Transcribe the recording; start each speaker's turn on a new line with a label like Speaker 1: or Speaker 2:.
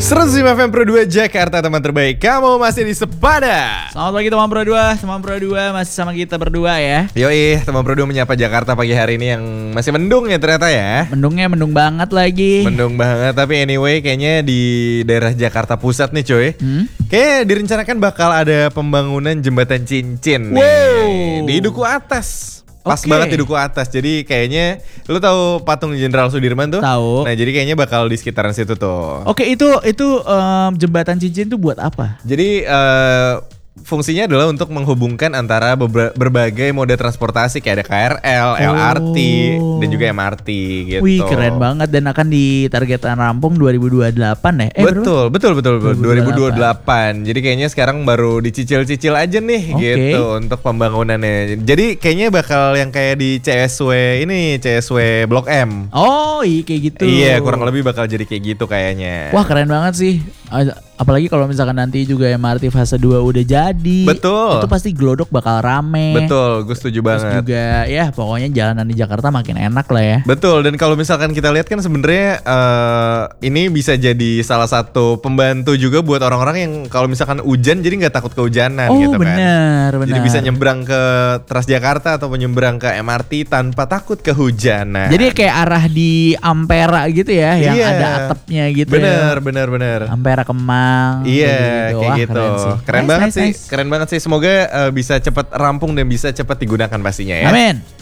Speaker 1: 105 FM Pro 2 Jakarta, teman terbaik. Kamu masih di Sepada.
Speaker 2: Selamat pagi teman Pro 2. Teman Pro 2 masih sama kita berdua ya.
Speaker 1: Yoi, teman Pro 2 menyapa Jakarta pagi hari ini yang masih mendung ya ternyata ya.
Speaker 2: Mendungnya mendung banget lagi.
Speaker 1: Mendung banget, tapi anyway kayaknya di daerah Jakarta Pusat nih coy. Kayaknya direncanakan bakal ada pembangunan jembatan cincin nih di Duku Atas. Pas banget di Duku Atas. Jadi kayaknya lu tahu patung Jenderal Sudirman tuh?
Speaker 2: Tahu.
Speaker 1: Nah, jadi kayaknya bakal di sekitaran situ tuh.
Speaker 2: Oke, itu jembatan cincin tuh buat apa?
Speaker 1: Jadi fungsinya adalah untuk menghubungkan antara berbagai moda transportasi kayak ada KRL, LRT, dan juga MRT gitu.
Speaker 2: Wih, keren banget, dan akan ditargetkan rampung 2028 ya?
Speaker 1: Betul. 2028. Jadi kayaknya sekarang baru dicicil-cicil aja nih gitu untuk pembangunannya. Jadi kayaknya bakal yang kayak di CSW Blok M.
Speaker 2: Oh, iya kayak gitu.
Speaker 1: Iya, kurang lebih bakal jadi kayak gitu kayaknya.
Speaker 2: Wah, keren banget sih. Apalagi kalau misalkan nanti juga MRT fase 2 udah jadi.
Speaker 1: Betul.
Speaker 2: Itu pasti Glodok bakal rame.
Speaker 1: Betul, gue setuju banget.
Speaker 2: Terus juga ya pokoknya jalanan di Jakarta makin enak lah ya.
Speaker 1: Betul, dan kalau misalkan kita lihat kan sebenarnya ini bisa jadi salah satu pembantu juga buat orang-orang yang kalau misalkan hujan jadi nggak takut kehujanan gitu kan.
Speaker 2: Benar.
Speaker 1: Jadi bisa nyebrang ke Transjakarta atau menyeberang ke MRT tanpa takut kehujanan.
Speaker 2: Jadi kayak arah di Ampera gitu ya, yang ada atapnya gitu.
Speaker 1: Bener.
Speaker 2: Ampera Kemang.
Speaker 1: Iya, kayak gitu. Keren banget sih.
Speaker 2: Nice.
Speaker 1: Keren banget sih. Semoga bisa cepat rampung dan bisa cepat digunakan pastinya ya.
Speaker 2: Amin.